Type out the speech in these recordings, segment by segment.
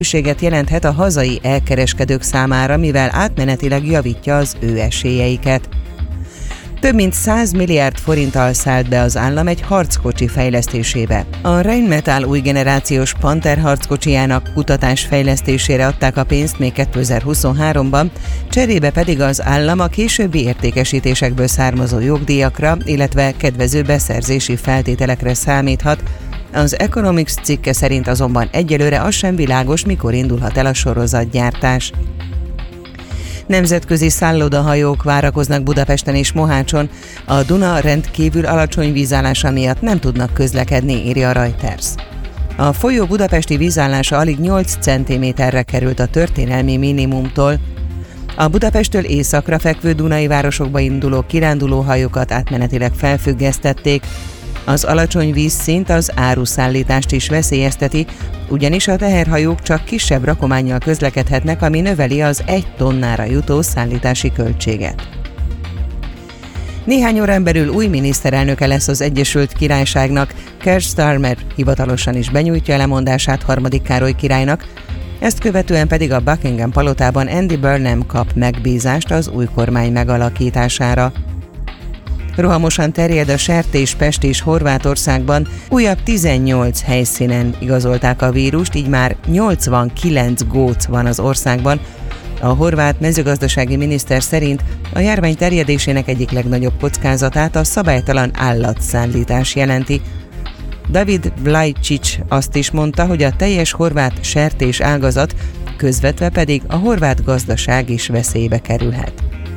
lehetőséget jelenthet a hazai elkereskedők számára, mivel átmenetileg javítja az ő esélyeiket. Több mint 100 milliárd forinttal szállt be az állam egy harckocsi fejlesztésébe. A Rheinmetall új generációs Panther harckocsijának kutatás fejlesztésére adták a pénzt még 2023-ban, cserébe pedig az állam a későbbi értékesítésekből származó jogdíjakra, illetve kedvező beszerzési feltételekre számíthat. Az Economics cikke szerint azonban egyelőre az sem világos, mikor indulhat el a sorozatgyártás. Nemzetközi szállodahajók várakoznak Budapesten és Mohácson, a Duna rendkívül alacsony vízállása miatt nem tudnak közlekedni, írja a Reuters. A folyó budapesti vízállása alig 8 cm-re került a történelmi minimumtól. A Budapesttől északra fekvő dunai városokba induló kirándulóhajókat átmenetileg felfüggesztették. Az alacsony vízszint az áruszállítást is veszélyezteti, ugyanis a teherhajók csak kisebb rakománnyal közlekedhetnek, ami növeli az 1 tonnára jutó szállítási költséget. Néhány órán belül új miniszterelnöke lesz az Egyesült Királyságnak, Keir Starmer hivatalosan is benyújtja lemondását harmadik Károly királynak, ezt követően pedig a Buckingham palotában Andy Burnham kap megbízást az új kormány megalakítására. Rohamosan terjed a sertéspest és Horvátországban, újabb 18 helyszínen igazolták a vírust, így már 89 góc van az országban. A horvát mezőgazdasági miniszter szerint a járvány terjedésének egyik legnagyobb kockázatát a szabálytalan állatszállítás jelenti. David Vlajčić azt is mondta, hogy a teljes horvát sertés ágazat, közvetve pedig a horvát gazdaság is veszélybe kerülhet.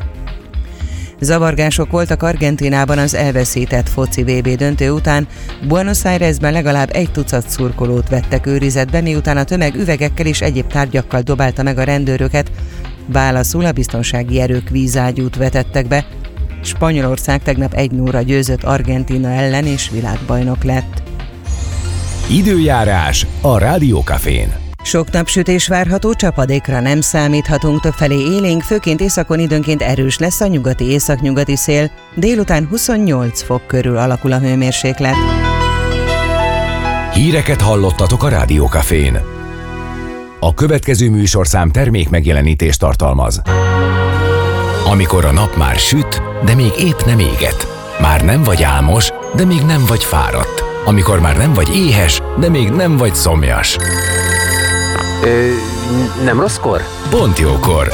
Zavargások voltak Argentínában az elveszített foci VB döntő után. Buenos Airesben legalább 1 tucat szurkolót vettek őrizetbe, miután a tömeg üvegekkel és egyéb tárgyakkal dobálta meg a rendőröket. Válaszul a biztonsági erők vízágyút vetettek be. Spanyolország tegnap 1-0-ra győzött Argentína ellen és világbajnok lett. Időjárás a Rádió Cafén. Sok napsütés várható, csapadékra nem számíthatunk, többfelé élénk, főként északon időnként erős lesz a nyugati északnyugati szél, délután 28 fok körül alakul a hőmérséklet. Híreket hallottatok a Rádió Cafén. A következő műsorszám termék megjelenítést tartalmaz. Amikor a nap már süt, de még épp nem éget. Már nem vagy álmos, de még nem vagy fáradt. Amikor már nem vagy éhes, de még nem vagy szomjas. Nem rosszkor? Pont jókor.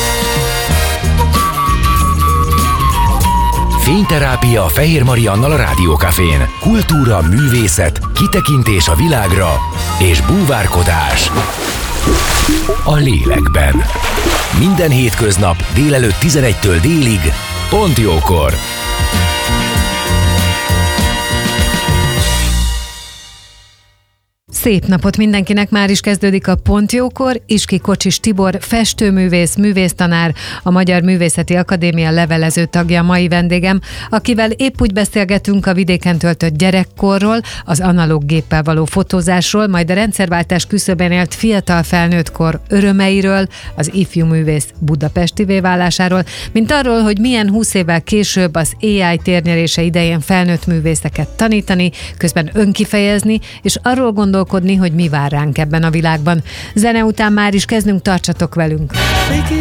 Fényterápia Fehér Mariannal a Rádió Cafén. Kultúra, művészet, kitekintés a világra és búvárkodás a lélekben. Minden hétköznap délelőtt 11-től délig, pont jókor. Szép napot mindenkinek, már is kezdődik a Pont Jókor. Iski Kocsis Tibor, festőművész, művésztanár, a Magyar Művészeti Akadémia levelező tagja mai vendégem, akivel épp úgy beszélgetünk a vidéken töltött gyerekkorról, az analóg géppel való fotózásról, majd a rendszerváltás küszöbén élt fiatal felnőttkor örömeiről, az ifjú művész budapestivé válásáról, mint arról, hogy milyen 20 évvel később az AI térnyerése idején felnőtt művészeket tanítani, közben önkifejezni, és arról gondolkodni, hogy mi vár ránk ebben a világban. Zene után már is kezdünk, tartsatok velünk!